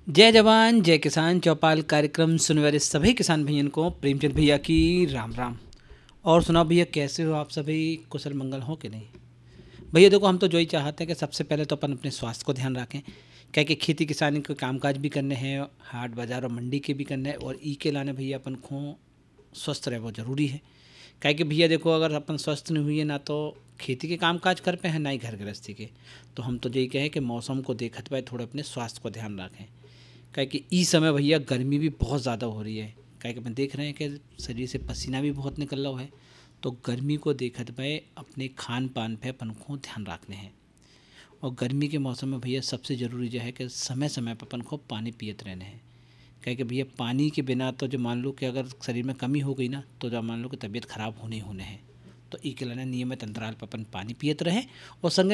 जय जवान जय किसान चौपाल कार्यक्रम सुनने वाले सभी किसान भैया को प्रेमचंद भैया की राम राम। और सुनाओ भैया, कैसे हो आप सभी? कुशल मंगल हो कि नहीं? भैया देखो, हम तो जो ही चाहते हैं कि सबसे पहले तो अपन अपने स्वास्थ्य को ध्यान रखें। क्या कि खेती किसानी के कामकाज भी करने हैं, हाट बाज़ार और मंडी के भी करने हैं, और ई के लाने भैया अपन को स्वस्थ रहे वो ज़रूरी है। क्या कि भैया देखो, अगर अपन स्वस्थ नहीं हुए ना तो खेती के काम काज कर पे हैं, ना ही घर गृहस्थी के। तो हम तो यही कहें कि मौसम को देखते हुए थोड़े अपने स्वास्थ्य को ध्यान रखें। क्या कि इस समय भैया गर्मी भी बहुत ज़्यादा हो रही है। क्या कि अपन देख रहे हैं कि शरीर से पसीना भी बहुत निकल रहा है। तो गर्मी को देखते हुए अपने खान पान पे अपन को ध्यान रखने हैं। और गर्मी के मौसम में भैया सबसे ज़रूरी जो है कि समय समय पर अपन को पानी पियत रहने हैं। क्या कि भैया पानी के बिना तो जो मान लो कि अगर शरीर में कमी हो गई ना, तो जो मान लो कि तबीयत खराब होने ही होने हैं। तो ई के लिए नियमित अंतराल पर अपन पानी पियत रहें और संग